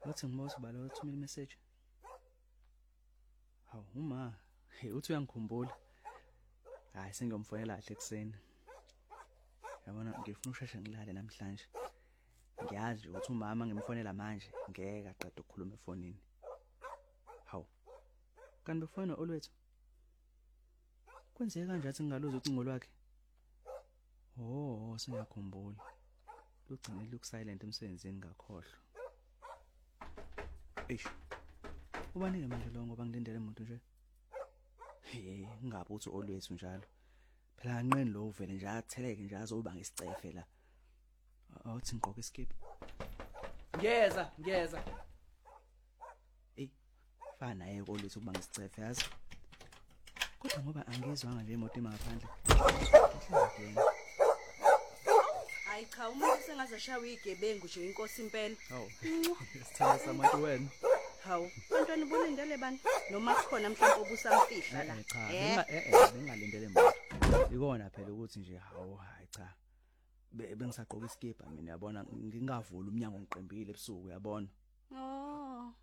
Wathi ngibona ubalo uthumela message. Hawu uma, uthi uyangikhumbula. Hayi sengiyomfonela kahle ekseni. Yabona ngifuna usheshe ngilale namhlanje. Ngiyazi ukuthi umama ngimfonela manje ngeke aqede ukukhuluma efonini. Hawu. Kanti befona olwethu. Kwenzeka kanje athi ngingaluza ucingo lwakhe. Oh, sengiyakhumbula. Lugcine look silent emsebenzini ngakhohlwa. Eish. Ubanike manje lo ngoba ngilindele umuntu nje. Ngingabuthi olwethu njalo. Phela anqeni lo uvele nje atheleke nje azoba ngisicefe la. Awuthi ngiqoke iskipa. Ngiyeza. Fana naye olwethu kuba ngisicefe yazi. Kodwa ngoba angizwanga nje imoto emaphandle. Hayi cha umuntu sengaze shawe igebengu nje inkosi impela. Hawu. Sithanda sabantu wena. Hawu, bantwana bolindele bani noma khona mhlawumbe obusamfihla la. Cha, ngingalindele manje. Ikona phela ukuthi nje hawu hayi cha. Bengisaqoka iskipa mina yabona ngingavula umnyango ngiqembile ebusuku yabona. Oh.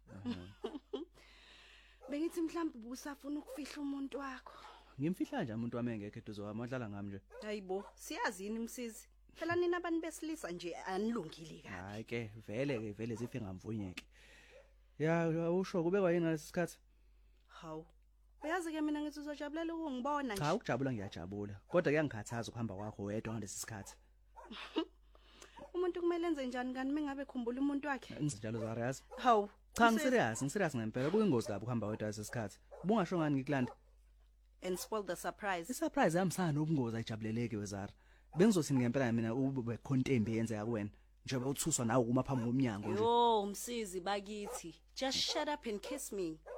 Bengithi mhlawumbe busafuna ukufihla umuntu wakho. Ngimfihla nje umuntu wami engekho eduze kwami odlala ngami nje. Hayibo, siyazi yini msizi? Phela nina abantu besilisa nje anilungile kabi. Hayi ke vele zife ngamvunyeke. Ya usho kubekwa yini ngalesi sikhathi? Hawu. Uyazi ke mina ngithi uzojabulela ukungibona nje. Cha ukujabula ngiyajabula. Kodwa kuyangikhathaza ukuhamba kwakho wedwa ngalesi sikhathi. Umuntu kumele enze njani kanti mengabe khumbula umuntu wakhe? Ngizinjalo zariyazi. Hawu. Cha ngiserious ngempela kuyingozi lapho ukuhamba wedwa ngalesi sikhathi. Ubungasho ngani ngikulanda? And spoil the surprise. Isurprise yamsana nobungozi ayijabuleleke wezara. Bengizothini ngempela mina ube contempt yenzeka kuwena. Njengoba uthuswa nawe uma phambi komnyango nje. Yo msizi bakithi. Just shut up and kiss me.